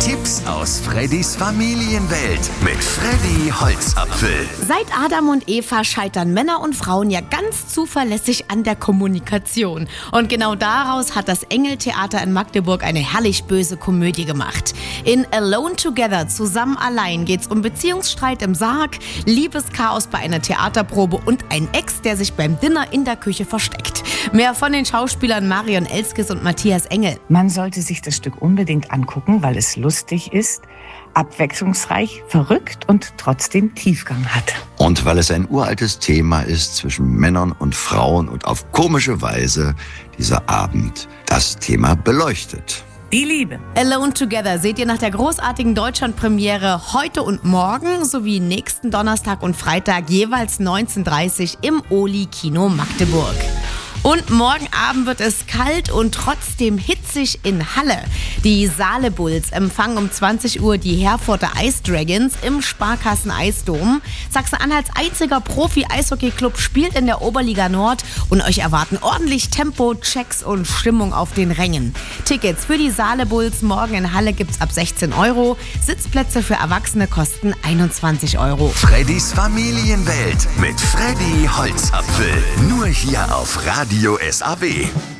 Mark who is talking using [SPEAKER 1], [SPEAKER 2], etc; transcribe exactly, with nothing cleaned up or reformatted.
[SPEAKER 1] Tipps aus Freddys Familienwelt mit Freddy Holzapfel.
[SPEAKER 2] Seit Adam und Eva scheitern Männer und Frauen ja ganz zuverlässig an der Kommunikation. Und genau daraus hat das Engeltheater in Magdeburg eine herrlich böse Komödie gemacht. In Alone Together, zusammen allein, geht's um Beziehungsstreit im Sarg, Liebeschaos bei einer Theaterprobe und ein Ex, der sich beim Dinner in der Küche versteckt. Mehr von den Schauspielern Marion Elskes und Matthias Engel.
[SPEAKER 3] Man sollte sich das Stück unbedingt angucken, weil es lustig ist, abwechslungsreich, verrückt und trotzdem Tiefgang hat.
[SPEAKER 4] Und weil es ein uraltes Thema ist zwischen Männern und Frauen und auf komische Weise dieser Abend das Thema beleuchtet.
[SPEAKER 3] Die Liebe.
[SPEAKER 2] Alone Together seht ihr nach der großartigen Deutschlandpremiere heute und morgen sowie nächsten Donnerstag und Freitag jeweils neunzehn Uhr dreißig im Oli Kino Magdeburg. Und morgen Abend wird es kalt und trotzdem hitzig in Halle. Die Saale Bulls empfangen um zwanzig Uhr die Herforder Ice Dragons im Sparkassen-Eisdom. Sachsen-Anhalts einziger Profi-Eishockey-Club spielt in der Oberliga Nord und euch erwarten ordentlich Tempo, Checks und Stimmung auf den Rängen. Tickets für die Saale Bulls morgen in Halle gibt's ab sechzehn Euro. Sitzplätze für Erwachsene kosten einundzwanzig Euro.
[SPEAKER 1] Freddys Familienwelt mit Freddy Holzapfel. Nur hier auf Radio S A W.